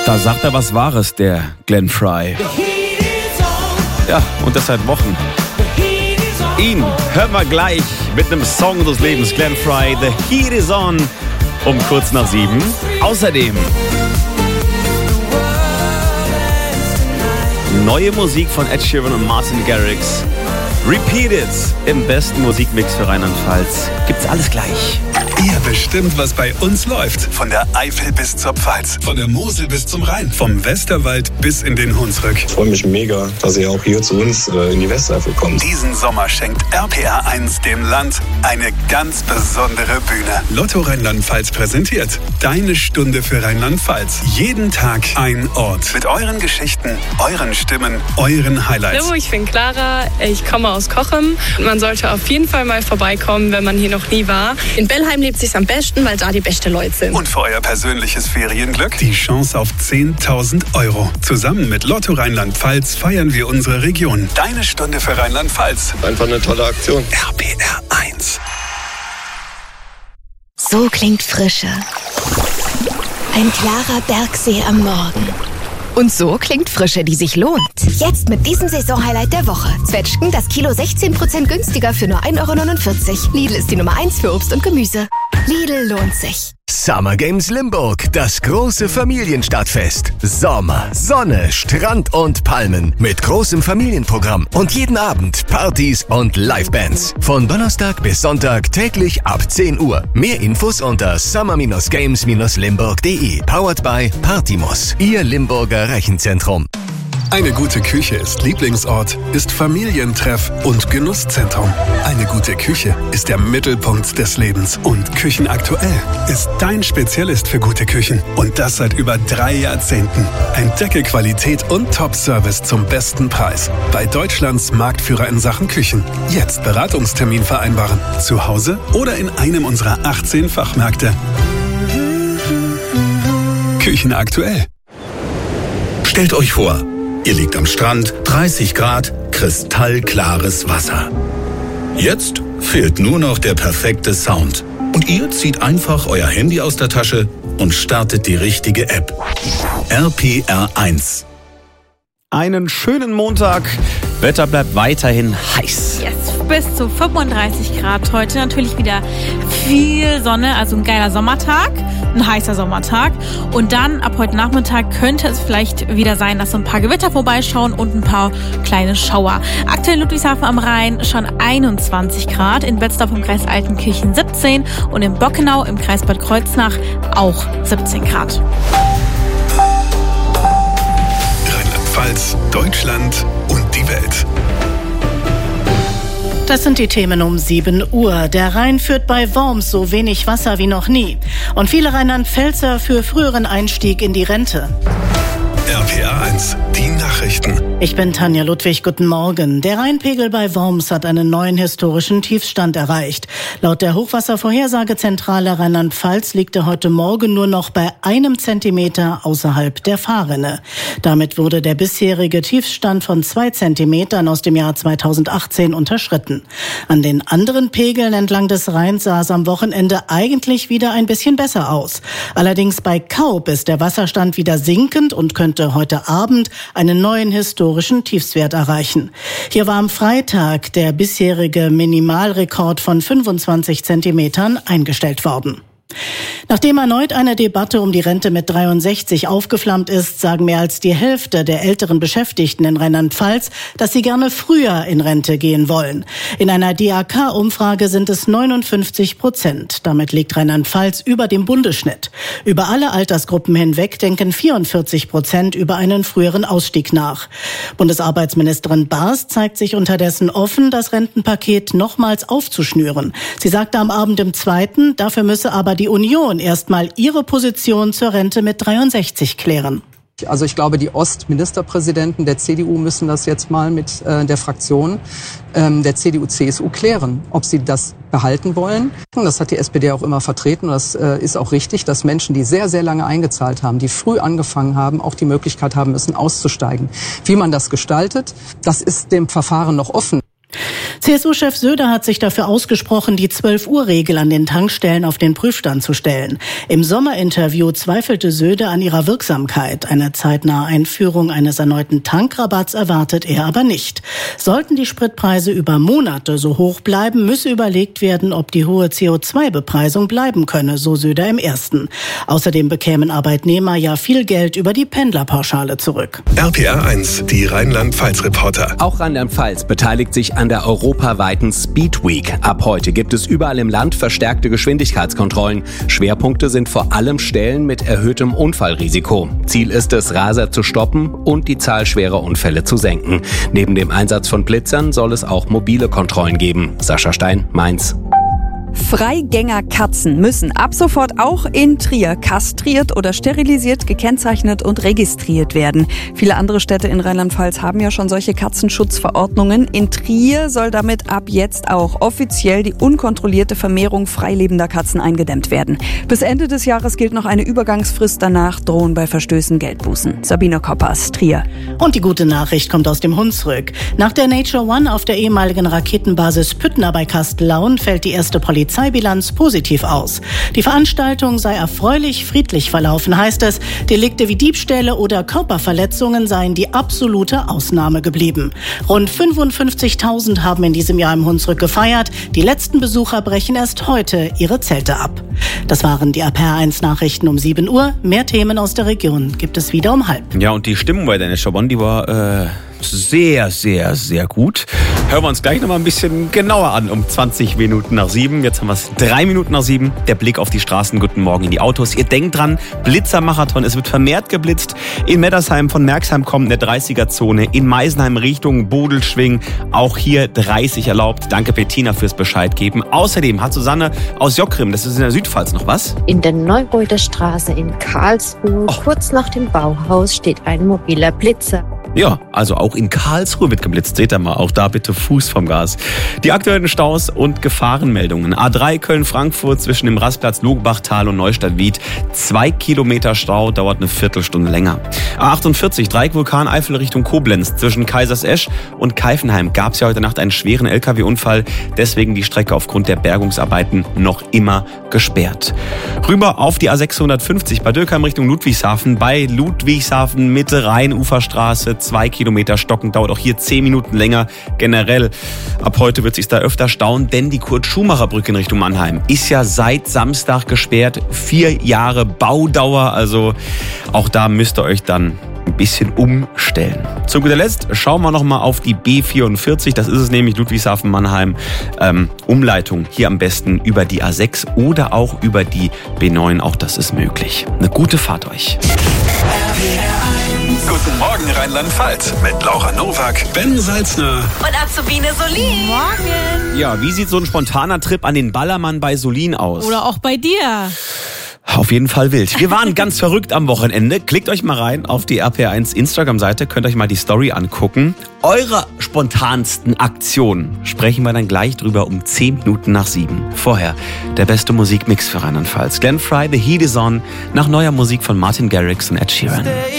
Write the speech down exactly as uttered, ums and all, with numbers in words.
Da sagt er was Wahres, der Glenn Frey. Ja, und das seit Wochen. Ihn hören wir gleich mit einem Song des Lebens. Glenn Frey, The Heat is on, um kurz nach sieben. Außerdem neue Musik von Ed Sheeran und Martin Garrix. Repeat It im besten Musikmix für Rheinland-Pfalz. Gibt's alles gleich. Ihr bestimmt, was bei uns läuft. Von der Eifel bis zur Pfalz. Von der Mosel bis zum Rhein. Vom Westerwald bis in den Hunsrück. Ich freue mich mega, dass ihr auch hier zu uns äh, in die Westeifel kommt. Diesen Sommer schenkt R P R eins dem Land eine ganz besondere Bühne. Lotto Rheinland-Pfalz präsentiert Deine Stunde für Rheinland-Pfalz. Jeden Tag ein Ort. Mit euren Geschichten, euren Stimmen, euren Highlights. Hallo, ich bin Clara. Ich komme aus Cochem. Man sollte auf jeden Fall mal vorbeikommen, wenn man hier noch nie war. In Bellheim lebt sich's am besten, weil da die besten Leute sind. Und für euer persönliches Ferienglück die Chance auf zehntausend Euro. Zusammen mit Lotto Rheinland-Pfalz feiern wir unsere Region. Deine Stunde für Rheinland-Pfalz. Einfach eine tolle Aktion. R P R eins. So klingt Frische. Ein klarer Bergsee am Morgen. Und so klingt Frische, die sich lohnt. Jetzt mit diesem Saisonhighlight der Woche. Zwetschgen das Kilo sechzehn Prozent günstiger für nur ein Euro neunundvierzig. Lidl ist die Nummer eins für Obst und Gemüse. Lidl lohnt sich. Summer Games Limburg, das große Familienstadtfest. Sommer, Sonne, Strand und Palmen mit großem Familienprogramm und jeden Abend Partys und Livebands. Von Donnerstag bis Sonntag täglich ab zehn Uhr. Mehr Infos unter summer games limburg punkt de. Powered by Partymus, Ihr Limburger Rechenzentrum. Eine gute Küche ist Lieblingsort, ist Familientreff und Genusszentrum. Eine gute Küche ist der Mittelpunkt des Lebens. Und Küchenaktuell ist dein Spezialist für gute Küchen. Und das seit über drei Jahrzehnten. Entdecke Qualität und Top-Service zum besten Preis. Bei Deutschlands Marktführer in Sachen Küchen. Jetzt Beratungstermin vereinbaren. Zu Hause oder in einem unserer achtzehn Fachmärkte. Küchenaktuell. Stellt euch vor, ihr liegt am Strand, dreißig Grad, kristallklares Wasser. Jetzt fehlt nur noch der perfekte Sound. Und ihr zieht einfach euer Handy aus der Tasche und startet die richtige App. R P R eins. Einen schönen Montag. Wetter bleibt weiterhin heiß. Yes, bis zu fünfunddreißig Grad. Heute natürlich wieder viel Sonne, also ein geiler Sommertag, ein heißer Sommertag. Und dann ab heute Nachmittag könnte es vielleicht wieder sein, dass so ein paar Gewitter vorbeischauen und ein paar kleine Schauer. Aktuell in Ludwigshafen am Rhein schon einundzwanzig Grad, in Betzdorf im Kreis Altenkirchen siebzehn und in Bockenau im Kreis Bad Kreuznach auch siebzehn Grad. Rheinland-Pfalz, Deutschland und die Welt. Das sind die Themen um sieben Uhr. Der Rhein führt bei Worms so wenig Wasser wie noch nie. Und viele Rheinland-Pfälzer für früheren Einstieg in die Rente. R P R eins, die Nachrichten. Ich bin Tanja Ludwig, guten Morgen. Der Rheinpegel bei Worms hat einen neuen historischen Tiefstand erreicht. Laut der Hochwasservorhersagezentrale Rheinland-Pfalz liegt er heute Morgen nur noch bei einem Zentimeter außerhalb der Fahrrinne. Damit wurde der bisherige Tiefstand von zwei Zentimetern aus dem Jahr zweitausendachtzehn unterschritten. An den anderen Pegeln entlang des Rheins sah es am Wochenende eigentlich wieder ein bisschen besser aus. Allerdings bei Kaub ist der Wasserstand wieder sinkend und könnte heute Abend einen neuen historischen Tiefstwert erreichen. Hier war am Freitag der bisherige Minimalrekord von fünfundzwanzig Zentimetern eingestellt worden. Nachdem erneut eine Debatte um die Rente mit dreiundsechzig aufgeflammt ist, sagen mehr als die Hälfte der älteren Beschäftigten in Rheinland-Pfalz, dass sie gerne früher in Rente gehen wollen. In einer D A K-Umfrage sind es neunundfünfzig Prozent. Damit liegt Rheinland-Pfalz über dem Bundesschnitt. Über alle Altersgruppen hinweg denken vierundvierzig Prozent über einen früheren Ausstieg nach. Bundesarbeitsministerin Baas zeigt sich unterdessen offen, das Rentenpaket nochmals aufzuschnüren. Sie sagte am Abend im Zweiten, dafür müsse aber die Union erstmal ihre Position zur Rente mit dreiundsechzig klären. Also ich glaube, die Ostministerpräsidenten der C D U müssen das jetzt mal mit äh, der Fraktion ähm, der C D U C S U klären, ob sie das behalten wollen. Das hat die S P D auch immer vertreten und das äh, ist auch richtig, dass Menschen, die sehr, sehr lange eingezahlt haben, die früh angefangen haben, auch die Möglichkeit haben müssen, auszusteigen. Wie man das gestaltet, das ist dem Verfahren noch offen. C S U-Chef Söder hat sich dafür ausgesprochen, die zwölf-Uhr-Regel an den Tankstellen auf den Prüfstand zu stellen. Im Sommerinterview zweifelte Söder an ihrer Wirksamkeit. Eine zeitnahe Einführung eines erneuten Tankrabatts erwartet er aber nicht. Sollten die Spritpreise über Monate so hoch bleiben, müsse überlegt werden, ob die hohe C O zwei Bepreisung bleiben könne, so Söder im ersten. Außerdem bekämen Arbeitnehmer ja viel Geld über die Pendlerpauschale zurück. R P R eins, die Rheinland-Pfalz-Reporter. Auch Rheinland-Pfalz beteiligt sich an der europaweiten Speed Week. Ab heute gibt es überall im Land verstärkte Geschwindigkeitskontrollen. Schwerpunkte sind vor allem Stellen mit erhöhtem Unfallrisiko. Ziel ist es, Raser zu stoppen und die Zahl schwerer Unfälle zu senken. Neben dem Einsatz von Blitzern soll es auch mobile Kontrollen geben. Sascha Stein, Mainz. Freigängerkatzen müssen ab sofort auch in Trier kastriert oder sterilisiert, gekennzeichnet und registriert werden. Viele andere Städte in Rheinland-Pfalz haben ja schon solche Katzenschutzverordnungen. In Trier soll damit ab jetzt auch offiziell die unkontrollierte Vermehrung freilebender Katzen eingedämmt werden. Bis Ende des Jahres gilt noch eine Übergangsfrist. Danach drohen bei Verstößen Geldbußen. Sabine Koppers, Trier. Und die gute Nachricht kommt aus dem Hunsrück. Nach der Nature One auf der ehemaligen Raketenbasis Püttner bei Kastellaun fällt die erste Polizei Polizeibilanz positiv aus. Die Veranstaltung sei erfreulich friedlich verlaufen, heißt es. Delikte wie Diebstähle oder Körperverletzungen seien die absolute Ausnahme geblieben. Rund fünfundfünfzigtausend haben in diesem Jahr im Hunsrück gefeiert. Die letzten Besucher brechen erst heute ihre Zelte ab. Das waren die R P R eins Nachrichten um sieben Uhr. Mehr Themen aus der Region gibt es wieder um halb. Ja, und die Stimmung bei der Nature One, die war äh, sehr, sehr, sehr gut. Hören wir uns gleich noch mal ein bisschen genauer an um zwanzig Minuten nach sieben. Jetzt haben wir es drei Minuten nach sieben. Der Blick auf die Straßen. Guten Morgen in die Autos. Ihr denkt dran, Blitzermarathon. Es wird vermehrt geblitzt. In Meddersheim von Merxheim kommt eine dreißiger-Zone. In Meisenheim Richtung Bodelschwing. Auch hier dreißig erlaubt. Danke Bettina fürs Bescheid geben. Außerdem hat Susanne aus Jockrim, das ist in der Südpfalz, noch was? In der Neureuter Straße in Karlsruhe, oh. kurz nach dem Bauhaus, steht ein mobiler Blitzer. Ja, also auch in Karlsruhe wird geblitzt. Seht ihr mal, auch da bitte Fuß vom Gas. Die aktuellen Staus und Gefahrenmeldungen. A drei Köln-Frankfurt zwischen dem Rastplatz Logbachtal und Neustadt-Wied. Zwei Kilometer Stau, dauert eine Viertelstunde länger. A achtundvierzig Dreieck Vulkaneifel Richtung Koblenz. Zwischen Kaisersesch und Keifenheim gab es ja heute Nacht einen schweren L K W-Unfall. Deswegen die Strecke aufgrund der Bergungsarbeiten noch immer gesperrt. Rüber auf die A sechshundertfünfzig bei Dürkheim Richtung Ludwigshafen. Bei Ludwigshafen Mitte Rhein-Uferstraße. Zwei Kilometer stocken, dauert auch hier zehn Minuten länger. Generell, ab heute wird sich da öfter stauen, denn die Kurt-Schumacher-Brücke in Richtung Mannheim ist ja seit Samstag gesperrt. Vier Jahre Baudauer, also auch da müsst ihr euch dann ein bisschen umstellen. Zu guter Letzt schauen wir nochmal auf die B vierundvierzig, das ist es nämlich, Ludwigshafen-Mannheim. Ähm, Umleitung hier am besten über die A sechs oder auch über die B neun, auch das ist möglich. Eine gute Fahrt euch. Guten Morgen Rheinland-Pfalz mit Laura Nowak, Ben Salzner und Azubine Solin. Morgen. Ja, wie sieht so ein spontaner Trip an den Ballermann bei Solin aus? Oder auch bei dir. Auf jeden Fall wild. Wir waren ganz verrückt am Wochenende. Klickt euch mal rein auf die R P R eins Instagram-Seite, könnt euch mal die Story angucken. Eure spontansten Aktionen sprechen wir dann gleich drüber um zehn Minuten nach sieben. Vorher der beste Musikmix für Rheinland-Pfalz. Glenn Frey, The Heat Is On, nach neuer Musik von Martin Garrix und Ed Sheeran.